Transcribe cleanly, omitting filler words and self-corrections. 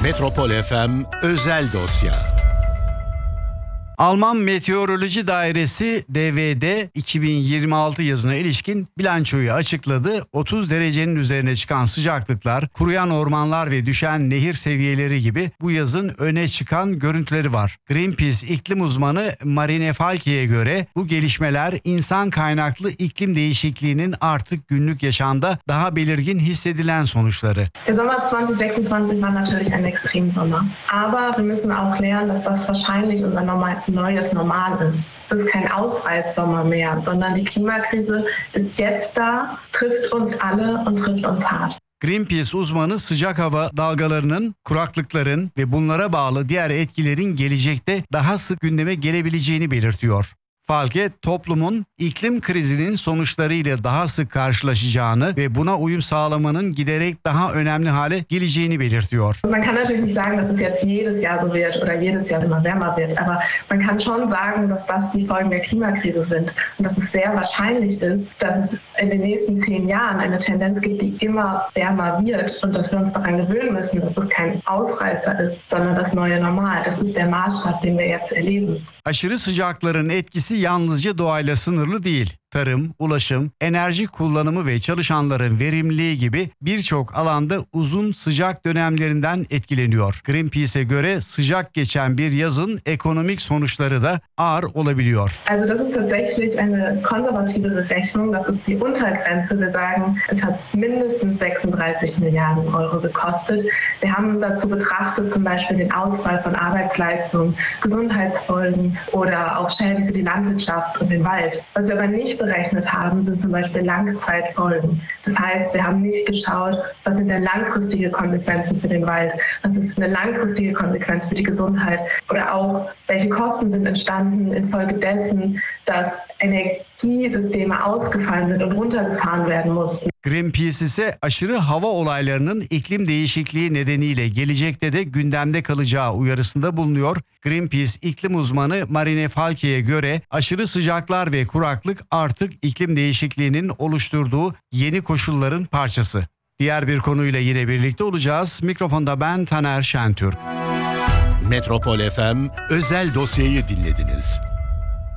Metropol FM özel dosya. Alman Meteoroloji Dairesi DWD 2026 yazına ilişkin bilançoyu açıkladı. 30 derecenin üzerine çıkan sıcaklıklar, kuruyan ormanlar ve düşen nehir seviyeleri gibi bu yazın öne çıkan görüntüleri var. Greenpeace iklim uzmanı Marine Falke'ye göre bu gelişmeler insan kaynaklı iklim değişikliğinin artık günlük yaşamda daha belirgin hissedilen sonuçları. Der Sommer 2026 war natürlich ein Extremsommer. Aber wir müssen auch lernen, dass das wahrscheinlich unser neues Normal ist. Das ist kein Ausreißsommer mehr, sondern die Klimakrise ist jetzt da, trifft uns alle und trifft uns hart. Greenpeace uzmanı sıcak hava dalgalarının, kuraklıkların ve bunlara bağlı diğer etkilerin gelecekte daha sık gündeme gelebileceğini belirtiyor. Falke, toplumun iklim krizinin sonuçlarıyla daha sık karşılaşacağını ve buna uyum sağlamanın giderek daha önemli hale geleceğini belirtiyor. Man kann natürlich nicht sagen, dass es jetzt jedes Jahr so wird oder jedes Jahr immer wärmer wird, aber man kann schon sagen, dass das die Folgen der Klimakrise sind und dass es sehr wahrscheinlich ist, dass es in den nächsten 10 Jahren eine Tendenz gibt, die immer wärmer wird und dass wir uns daran gewöhnen müssen, dass es kein Ausreißer ist, sondern das neue Normal. Das ist der Maßstab, den wir jetzt erleben. Aşırı sıcakların etkisi yalnızca doğayla sınırlı değil. Tarım, ulaşım, enerji kullanımı ve çalışanların verimliliği gibi birçok alanda uzun sıcak dönemlerinden etkileniyor. Greenpeace'e göre sıcak geçen bir yazın ekonomik sonuçları da ağır olabiliyor. Also das ist tatsächlich eine konservative Rechnung, das ist die Untergrenze. Wir sagen, es hat mindestens 36 Milliarden Euro gekostet. Wir haben dazu betrachtet zum Beispiel den Ausfall von Arbeitsleistung, Gesundheitsfolgen oder auch Schäden für die Landwirtschaft und den Wald. Was wir aber nicht berechnet haben, sind zum Beispiel Langzeitfolgen. Das heißt, wir haben nicht geschaut, was sind denn langfristige Konsequenzen für den Wald, was ist eine langfristige Konsequenz für die Gesundheit oder auch, welche Kosten sind entstanden infolgedessen, dass Energiesysteme ausgefallen sind und runtergefahren werden mussten. Greenpeace ise aşırı hava olaylarının iklim değişikliği nedeniyle gelecekte de gündemde kalacağı uyarısında bulunuyor. Greenpeace iklim uzmanı Marine Falke'ye göre aşırı sıcaklar ve kuraklık artık iklim değişikliğinin oluşturduğu yeni koşulların parçası. Diğer bir konuyla yine birlikte olacağız. Mikrofonda ben Taner Şentürk. Metropol FM özel dosyayı dinlediniz.